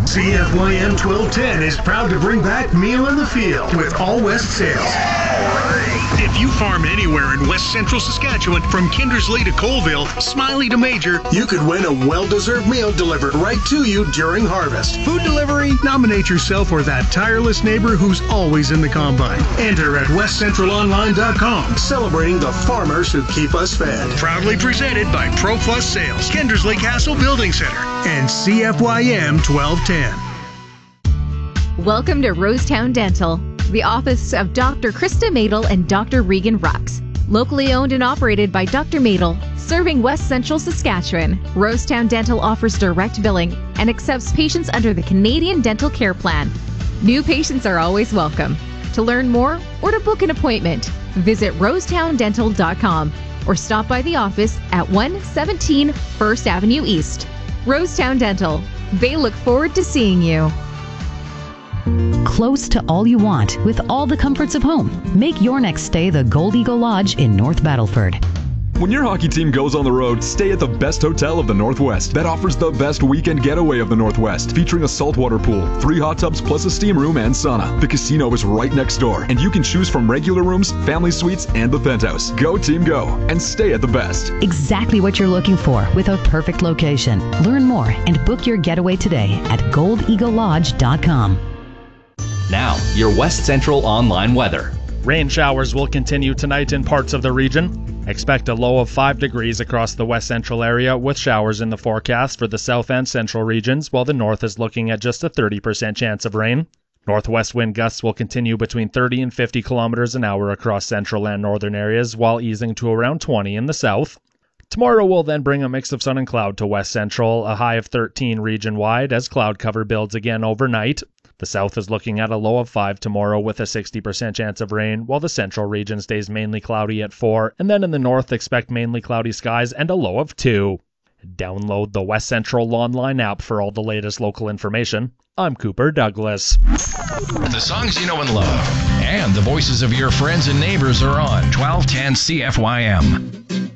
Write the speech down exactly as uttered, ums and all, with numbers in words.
C F Y M twelve ten is proud to bring back Meal in the Field with All West sales. If you farm anywhere in West Central Saskatchewan, from Kindersley to Colville, Smiley to Major, you could win a well-deserved meal delivered right to you during harvest. Food delivery? Nominate yourself or that tireless neighbor who's always in the combine. Enter at west central online dot com, celebrating the farmers who keep us fed. Proudly presented by ProPlus Sales, Kindersley Castle Building Center, and C F Y M twelve ten. Welcome to Rosetown Dental, the office of Doctor Krista Madel and Doctor Regan Rux. Locally owned and operated by Doctor Madel, serving West Central Saskatchewan, Rosetown Dental offers direct billing and accepts patients under the Canadian Dental Care Plan. New patients are always welcome. To learn more or to book an appointment, visit rosetown dental dot com or stop by the office at one seventeen First Avenue East. Rosetown Dental. They look forward to seeing you. Close to all you want with all the comforts of home. Make your next stay the Gold Eagle Lodge in North Battleford. When your hockey team goes on the road, stay at the best hotel of the Northwest that offers the best weekend getaway of the Northwest, featuring a saltwater pool, three hot tubs plus a steam room and sauna. The casino is right next door, and you can choose from regular rooms, family suites, and the penthouse. Go team go, and stay at the best. Exactly what you're looking for with a perfect location. Learn more and book your getaway today at gold eagle lodge dot com. Now, your West Central online weather. Rain showers will continue tonight in parts of the region. Expect a low of five degrees across the West Central area, with showers in the forecast for the south and central regions, while the north is looking at just a thirty percent chance of rain. Northwest wind gusts will continue between thirty and fifty kilometers an hour across central and northern areas, while easing to around twenty in the south. Tomorrow will then bring a mix of sun and cloud to West Central, a high of thirteen region-wide as cloud cover builds again overnight. The south is looking at a low of five tomorrow with a sixty percent chance of rain, while the central region stays mainly cloudy at four, and then in the north expect mainly cloudy skies and a low of two. Download the West Central online app for all the latest local information. I'm Cooper Douglas. The songs you know and love, and the voices of your friends and neighbors are on twelve ten C F Y M.